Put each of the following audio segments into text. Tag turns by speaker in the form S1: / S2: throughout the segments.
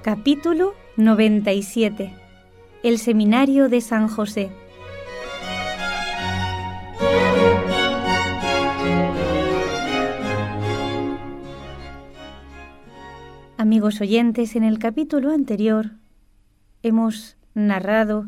S1: Capítulo 97. El Seminario de San José. Amigos oyentes, en el capítulo anterior hemos narrado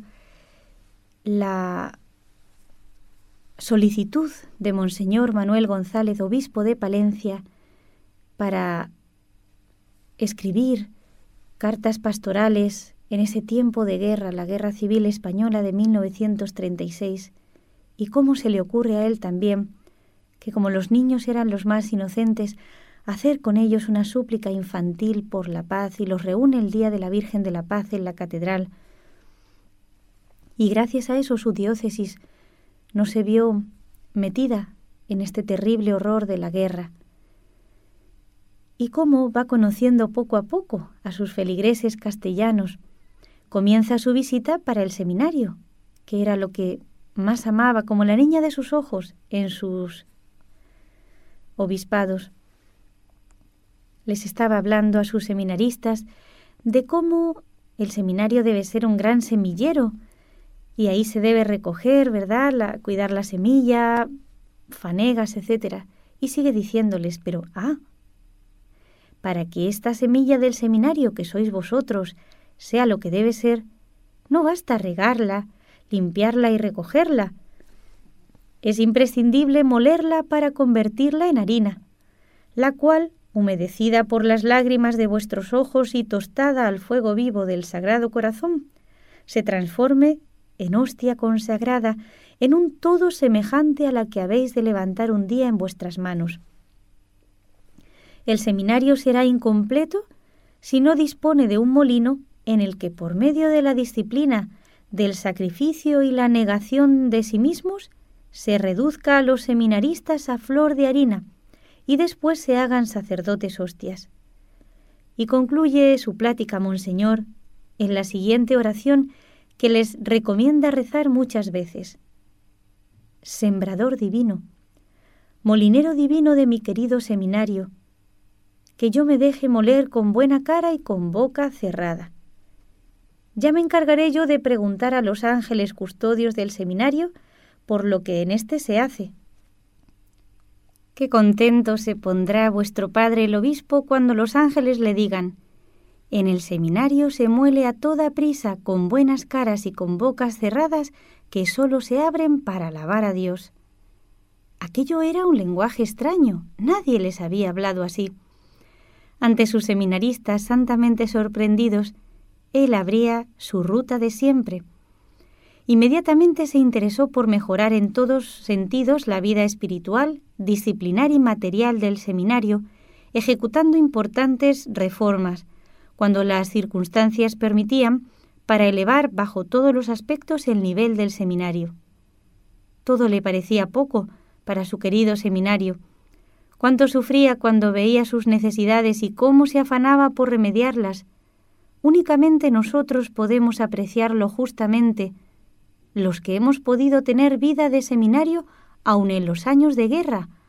S1: la solicitud de Monseñor Manuel González, obispo de Palencia, para escribir cartas pastorales en ese tiempo de guerra, la Guerra Civil Española de 1936, y cómo se le ocurre a él también, que como los niños eran los más inocentes, hacer con ellos una súplica infantil por la paz, y los reúne el día de la Virgen de la Paz en la catedral. Y gracias a eso su diócesis no se vio metida en este terrible horror de la guerra. Y cómo va conociendo poco a poco a sus feligreses castellanos. Comienza su visita para el seminario, que era lo que más amaba, como la niña de sus ojos, en sus obispados. Les estaba hablando a sus seminaristas de cómo el seminario debe ser un gran semillero, y ahí se debe recoger, ¿verdad?, cuidar la semilla, fanegas, etc. Y sigue diciéndoles, pero para que esta semilla del seminario que sois vosotros sea lo que debe ser, no basta regarla, limpiarla y recogerla. Es imprescindible molerla para convertirla en harina, la cual, humedecida por las lágrimas de vuestros ojos y tostada al fuego vivo del Sagrado Corazón, se transforme en hostia consagrada, en un todo semejante a la que habéis de levantar un día en vuestras manos. El seminario será incompleto si no dispone de un molino en el que, por medio de la disciplina, del sacrificio y la negación de sí mismos, se reduzca a los seminaristas a flor de harina y después se hagan sacerdotes hostias. Y concluye su plática Monseñor en la siguiente oración que les recomienda rezar muchas veces. Sembrador divino, molinero divino de mi querido seminario, que yo me deje moler con buena cara y con boca cerrada. Ya me encargaré yo de preguntar a los ángeles custodios del seminario por lo que en éste se hace. Qué contento se pondrá vuestro padre el obispo cuando los ángeles le digan: en el seminario se muele a toda prisa con buenas caras y con bocas cerradas que sólo se abren para alabar a Dios. Aquello era un lenguaje extraño, nadie les había hablado así. Ante sus seminaristas santamente sorprendidos, él abría su ruta de siempre. Inmediatamente se interesó por mejorar en todos sentidos la vida espiritual, disciplinar y material del seminario, ejecutando importantes reformas, cuando las circunstancias permitían, para elevar bajo todos los aspectos el nivel del seminario. Todo le parecía poco para su querido seminario. Cuánto sufría cuando veía sus necesidades y cómo se afanaba por remediarlas. Únicamente nosotros podemos apreciarlo justamente, los que hemos podido tener vida de seminario aun en los años de guerra,